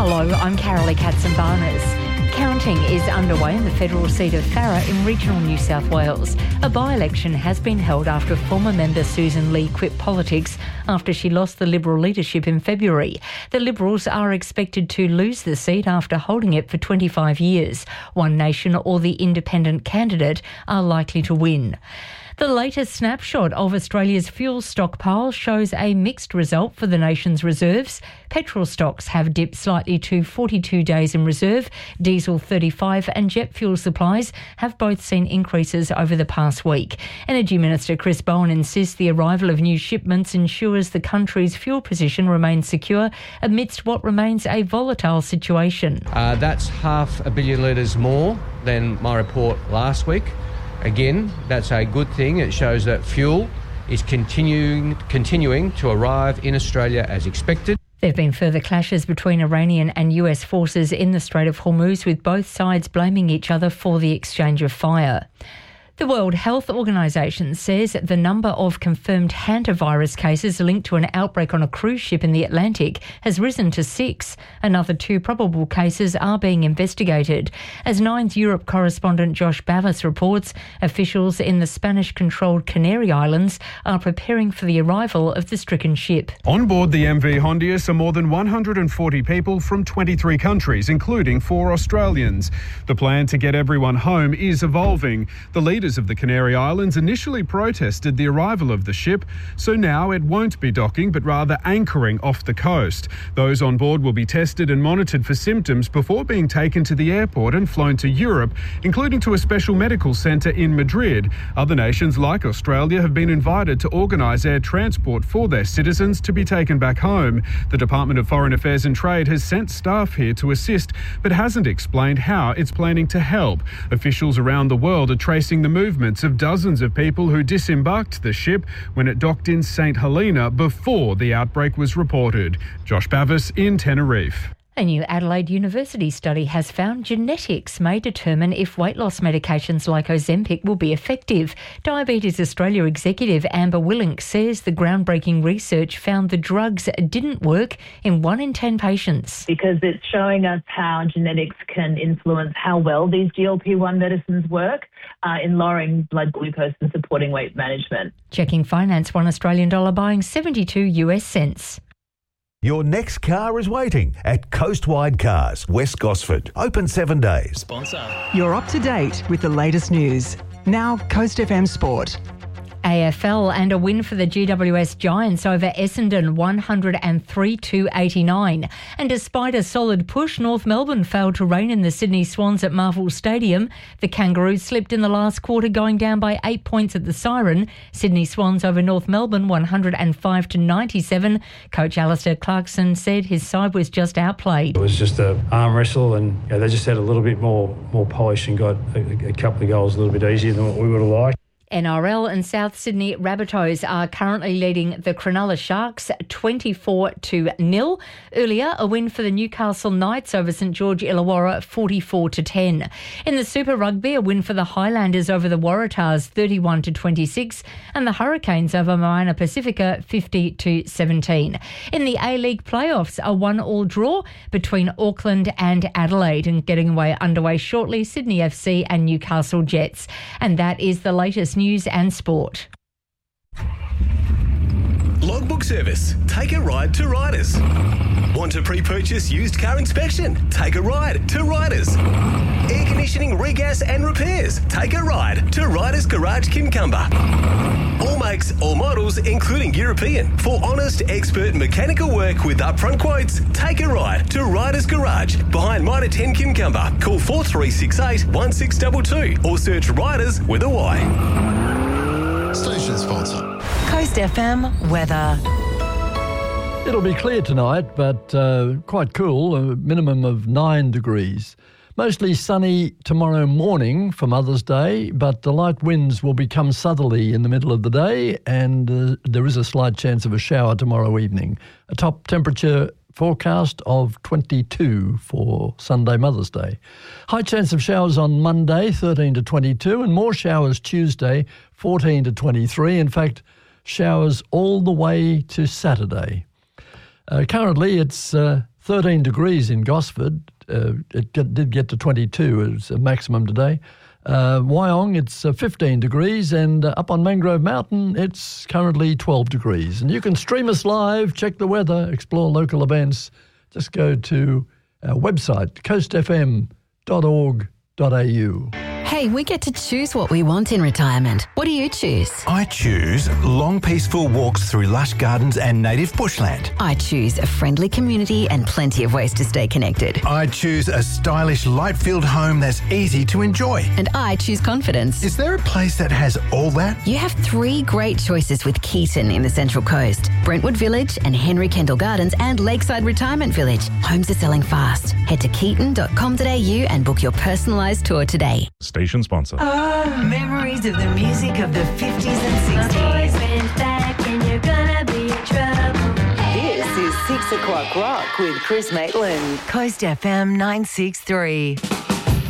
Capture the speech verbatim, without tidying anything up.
Hello, I'm Carolee Katzenbarnes. Counting is underway in the federal seat of Farrer in regional New South Wales. A by-election has been held after former member Susan Lee quit politics after she lost the Liberal leadership in February. The Liberals are expected to lose the seat after holding it for twenty-five years. One Nation or the independent candidate are likely to win. The latest snapshot of Australia's fuel stockpile shows a mixed result for the nation's reserves. Petrol stocks have dipped slightly to forty-two days in reserve, diesel thirty-five, and jet fuel supplies have both seen increases over the past week. Energy Minister Chris Bowen insists the arrival of new shipments ensures the country's fuel position remains secure amidst what remains a volatile situation. Uh, that's half a billion litres more than my report last week. Again, that's a good thing. It shows that fuel is continuing continuing to arrive in Australia as expected. There have been further clashes between Iranian and U S forces in the Strait of Hormuz, with both sides blaming each other for the exchange of fire. The World Health Organization says the number of confirmed hantavirus cases linked to an outbreak on a cruise ship in the Atlantic has risen to six. Another two probable cases are being investigated. As Nine's Europe correspondent Josh Bavis reports, officials in the Spanish-controlled Canary Islands are preparing for the arrival of the stricken ship. On board the M V Hondius are more than one hundred forty people from twenty-three countries, including four Australians. The plan to get everyone home is evolving. The leaders of the Canary Islands initially protested the arrival of the ship, so now it won't be docking but rather anchoring off the coast. Those on board will be tested and monitored for symptoms before being taken to the airport and flown to Europe, including to a special medical centre in Madrid. Other nations like Australia have been invited to organise air transport for their citizens to be taken back home. The Department of Foreign Affairs and Trade has sent staff here to assist but hasn't explained how it's planning to help. Officials around the world are tracing the movements of dozens of people who disembarked the ship when it docked in Saint Helena before the outbreak was reported. Josh Bavis in Tenerife. A new Adelaide University study has found genetics may determine if weight loss medications like Ozempic will be effective. Diabetes Australia executive Amber Willink says the groundbreaking research found the drugs didn't work in one in ten patients. Because it's showing us how genetics can influence how well these G L P one medicines work uh, in lowering blood glucose and supporting weight management. Checking finance, one Australian dollar buying seventy-two US cents. Your next car is waiting at Coastwide Cars, West Gosford. Open seven days. Sponsor. You're up to date with the latest news. Now, Coast F M Sport. A F L and a win for the G W S Giants over Essendon, one hundred three to eighty-nine. And despite a solid push, North Melbourne failed to rein in the Sydney Swans at Marvel Stadium. The Kangaroos slipped in the last quarter, going down by eight points at the Siren. Sydney Swans over North Melbourne, one hundred five to ninety-seven. Coach Alistair Clarkson said his side was just outplayed. It was just an arm wrestle, and you know, they just had a little bit more more polish and got a, a couple of goals a little bit easier than what we would have liked. N R L and South Sydney Rabbitohs are currently leading the Cronulla Sharks twenty-four to nil. Earlier, a win for the Newcastle Knights over St George Illawarra forty-four to ten. In the Super Rugby, a win for the Highlanders over the Waratahs thirty-one to twenty-six, and the Hurricanes over Moana Pacifica fifty to seventeen. In the A-League playoffs, a one-all draw between Auckland and Adelaide, and getting away underway shortly, Sydney F C and Newcastle Jets. And that is the latest news and sport. Logbook Service. Take a ride to Riders. Want to pre-purchase used car inspection? Take a ride to Riders. Air conditioning, regas and repairs? Take a ride to Riders Garage Kincumber. All makes, all models, including European. For honest, expert mechanical work with upfront quotes, take a ride to Riders Garage behind Mitre ten Kincumber. Call four three six eight, one six two two or search Riders with a Y. Station sponsor. Coast F M weather. It'll be clear tonight, but uh, quite cool, a minimum of nine degrees. Mostly sunny tomorrow morning for Mother's Day, but the light winds will become southerly in the middle of the day, and uh, there is a slight chance of a shower tomorrow evening. A top temperature forecast of twenty-two for Sunday, Mother's Day. High chance of showers on Monday, thirteen to twenty-two, and more showers Tuesday, fourteen to twenty-three. In fact, showers all the way to Saturday. Uh, currently, it's uh, thirteen degrees in Gosford. Uh, it get, did get to twenty-two as a maximum today. Uh, Wyong, it's uh, fifteen degrees, and uh, up on Mangrove Mountain, it's currently twelve degrees. And you can stream us live, check the weather, explore local events. Just go to our website, coast f m dot org dot a u. Hey, we get to choose what we want in retirement. What do you choose? I choose long, peaceful walks through lush gardens and native bushland. I choose a friendly community and plenty of ways to stay connected. I choose a stylish, light-filled home that's easy to enjoy. And I choose confidence. Is there a place that has all that? You have three great choices with Keaton in the Central Coast. Brentwood Village and Henry Kendall Gardens and Lakeside Retirement Village. Homes are selling fast. Head to keaton dot com dot a u and book your personalised tour today. Station sponsor. Oh, memories of the music of the fifties and sixties. Back and you're gonna be in trouble. This is six o'clock rock with Chris Maitland. Coast F M nine six three.